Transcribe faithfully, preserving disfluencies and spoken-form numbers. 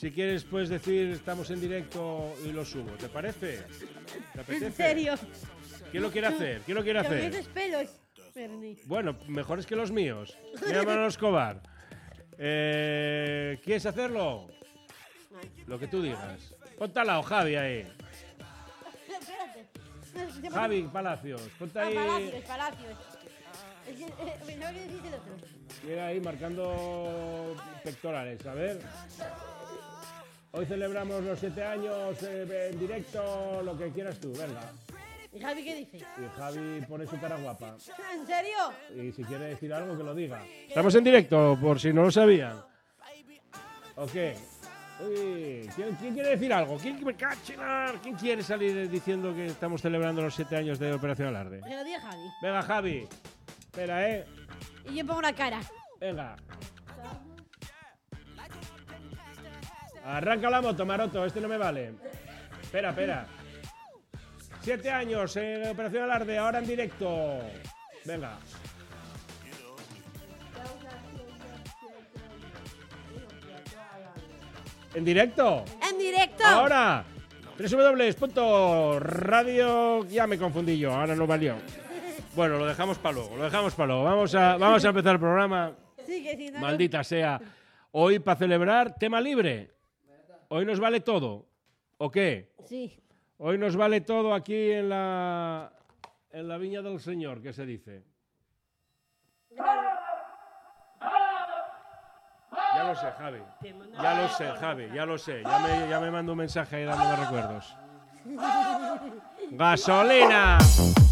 Si quieres, puedes decir estamos en directo y lo subo. ¿Te parece? ¿Te apetece? ¿En serio? ¿Quién lo quiere hacer? ¿Quién lo quiere Con hacer? esos pelos, Bernie. Bueno, mejores que los míos. Mira, Manolo Escobar. Eh, ¿Quieres hacerlo? Lo que tú digas. Ponte al lado, Javi, ahí. Espérate. Javi Palacios. Ponte Ah, ahí. Palacios, Palacios. Es que, eh, pensaba que decís el otro. Llega ahí marcando pectorales. A ver. Hoy celebramos los siete años eh, en directo, lo que quieras tú, venga. ¿Y Javi qué dice? Y Javi pone su cara guapa. ¿En serio? Y si quiere decir algo, que lo diga. Estamos en directo, por si no lo sabían. ¿O qué? Uy, ¿quién, quién quiere decir algo? ¿Quién, me cachinar? ¿Quién quiere salir diciendo que estamos celebrando los siete años de Operación Alarde? Que lo diga Javi. Venga, Javi. Espera, ¿eh? Y yo pongo una cara. Venga. Arranca la moto, Maroto. Este no me vale. Espera, espera. Siete años en Operación Alarde, ahora en directo. Venga. ¿En directo? ¡En directo! Ahora. doble u doble u doble u punto radio. Ya me confundí yo, ahora no valió. Bueno, lo dejamos para luego, lo dejamos para luego. Vamos a, vamos a empezar el programa. Sí, que sí, no, Maldita sea. Hoy, para celebrar, tema libre. Hoy nos vale todo. ¿O qué? Sí. Hoy nos vale todo aquí en la, en la Viña del Señor, que se dice. Ya lo sé, Javi. Ya lo sé, Javi, ya lo sé. Ya me, ya me mando un mensaje ahí dándome recuerdos. ¡Gasolina!